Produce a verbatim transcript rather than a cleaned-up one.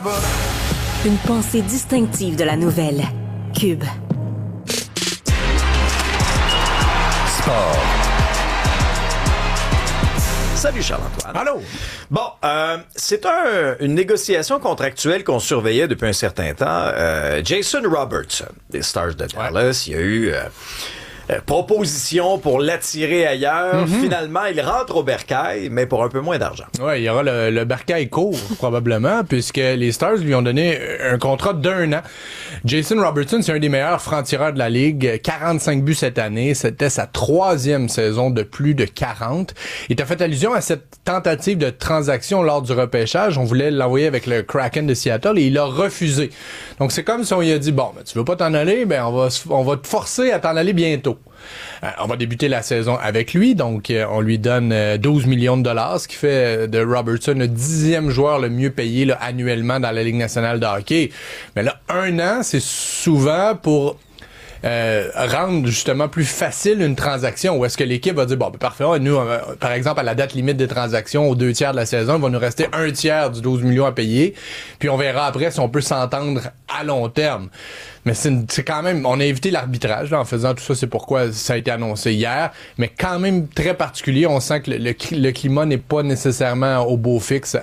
Une pensée distinctive de la nouvelle. Cube. Sport. Salut Charles-Antoine. Allô? Bon, euh, c'est un, une négociation contractuelle qu'on surveillait depuis un certain temps. Euh, Jason Robertson, des Stars de Dallas, ouais. il y a eu euh, euh, proposition pour l'attirer ailleurs. Mm-hmm. Finalement, il rentre au bercail, mais pour un peu moins d'argent. Oui, il y aura le, le bercail court, probablement, puisque les Stars lui ont donné un contrat d'un an. Jason Robertson, c'est un des meilleurs francs-tireurs de la Ligue. quarante-cinq buts cette année. C'était sa troisième saison de plus de quarante. Il t'a fait allusion à cette tentative de transaction lors du repêchage. On voulait l'envoyer avec le Kraken de Seattle et il a refusé. Donc, c'est comme si on lui a dit, bon, ben, tu veux pas t'en aller? Ben, on va, on va te forcer à t'en aller bientôt. Euh, on va débuter la saison avec lui, donc euh, on lui donne euh, douze millions de dollars, ce qui fait de Robertson le dixième joueur le mieux payé là, annuellement dans la Ligue nationale de hockey. Mais là, un an, c'est souvent pour euh, rendre justement plus facile une transaction, où est-ce que l'équipe va dire, bon, ben, parfait, nous, euh, par exemple, à la date limite des transactions, aux deux tiers de la saison, il va nous rester un tiers du douze millions à payer, puis on verra après si on peut s'entendre à long terme. Mais c'est, une, c'est quand même, on a évité l'arbitrage là, en faisant tout ça, c'est pourquoi ça a été annoncé hier, mais quand même très particulier. On sent que le, le, le climat n'est pas nécessairement au beau fixe